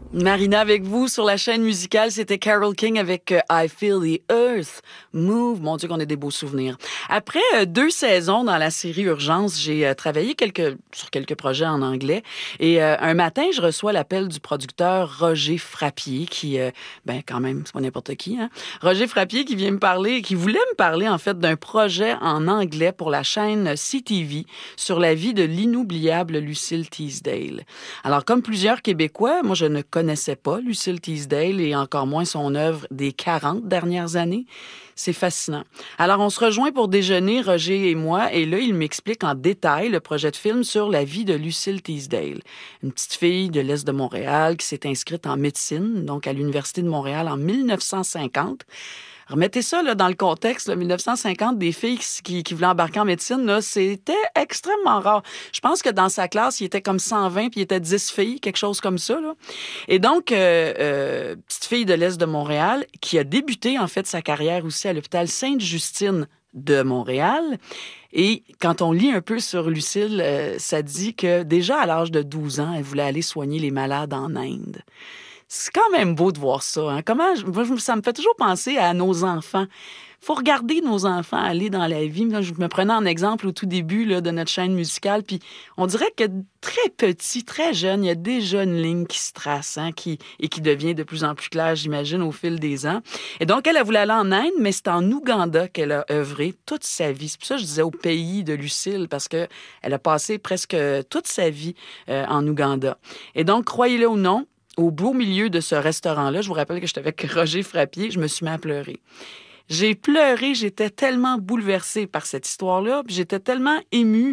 Marina avec vous sur la chaîne musicale, c'était Carole King avec I Feel the Earth Move. Mon Dieu, qu'on a des beaux souvenirs. Après 2 saisons dans la série Urgence, j'ai travaillé sur quelques projets en anglais. Et un matin, je reçois l'appel du producteur Roger Frappier, qui, quand même, c'est pas n'importe qui, hein? Roger Frappier qui vient me parler, qui voulait me parler en fait d'un projet en anglais pour la chaîne CTV sur la vie de l'inoubliable Lucille Teasdale. Alors, comme plusieurs Québécois, moi, je ne connaissais pas Lucille Teasdale et encore moins son œuvre des 40 dernières années. C'est fascinant. Alors, on se rejoint pour déjeuner, Roger et moi, et là, il m'explique en détail le projet de film sur la vie de Lucille Teasdale, une petite fille de l'Est de Montréal qui s'est inscrite en médecine, donc à l'Université de Montréal en 1950. Remettez ça là, dans le contexte, là, 1950, des filles qui voulaient embarquer en médecine, là, c'était extrêmement rare. Je pense que dans sa classe, il était comme 120, puis il était 10 filles, quelque chose comme ça. Là. Et donc, petite fille de l'Est de Montréal, qui a débuté en fait sa carrière aussi à l'hôpital Sainte-Justine de Montréal. Et quand on lit un peu sur Lucille, ça dit que déjà à l'âge de 12 ans, elle voulait aller soigner les malades en Inde. C'est quand même beau de voir ça. Hein? Ça me fait toujours penser à nos enfants. Faut regarder nos enfants aller dans la vie. Là, je me prenais en exemple au tout début là, de notre chaîne musicale, puis on dirait que très petit, très jeune, il y a déjà une ligne qui se trace qui devient de plus en plus claire, j'imagine, au fil des ans. Et donc, elle voulait aller en Inde, mais c'est en Ouganda qu'elle a œuvré toute sa vie. C'est pour ça que je disais au pays de Lucille, parce que elle a passé presque toute sa vie en Ouganda. Et donc, croyez-le ou non, au beau milieu de ce restaurant-là, je vous rappelle que j'étais avec Roger Frappier, je me suis mis à pleurer. J'ai pleuré, j'étais tellement bouleversée par cette histoire-là, puis j'étais tellement émue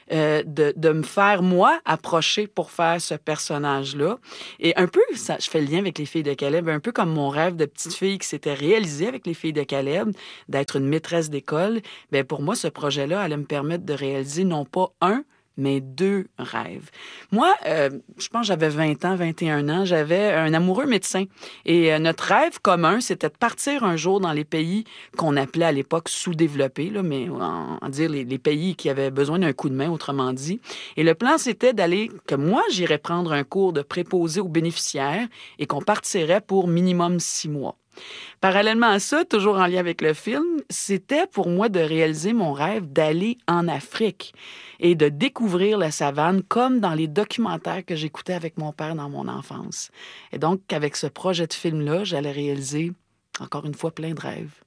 de me faire, moi, approcher pour faire ce personnage-là. Et un peu, ça, je fais le lien avec les filles de Caleb, un peu comme mon rêve de petite fille qui s'était réalisé avec les filles de Caleb, d'être une maîtresse d'école. Bien, pour moi, ce projet-là allait me permettre de réaliser non pas un, mais 2 rêves. Moi, je pense que j'avais 20 ans, 21 ans, j'avais un amoureux médecin. Et notre rêve commun, c'était de partir un jour dans les pays qu'on appelait à l'époque sous-développés, là, mais en dire les pays qui avaient besoin d'un coup de main, autrement dit. Et le plan, c'était que moi, j'irais prendre un cours de préposé aux bénéficiaires et qu'on partirait pour minimum 6 mois. Parallèlement à ça, toujours en lien avec le film, c'était pour moi de réaliser mon rêve d'aller en Afrique et de découvrir la savane comme dans les documentaires que j'écoutais avec mon père dans mon enfance. Et donc, avec ce projet de film-là, j'allais réaliser, encore une fois, plein de rêves.